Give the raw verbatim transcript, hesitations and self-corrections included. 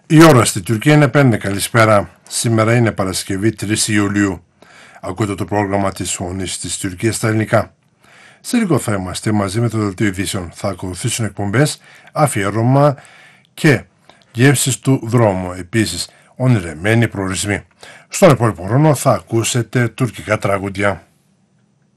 Η ώρα στη Τουρκία είναι πέντε. Καλησπέρα. Σήμερα είναι Παρασκευή τρεις Ιουλίου. Ακούτε το πρόγραμμα της Φωνής της Τουρκίας στα ελληνικά. Σε λίγο θα είμαστε μαζί με το Δελτίο Ειδήσεων. Θα ακολουθήσουν εκπομπές, αφιέρωμα και γεύσεις του δρόμου. Επίσης, ονειρεμένοι προορισμοί. Στον υπόλοιπο χρόνο θα ακούσετε τουρκικά τραγούδια.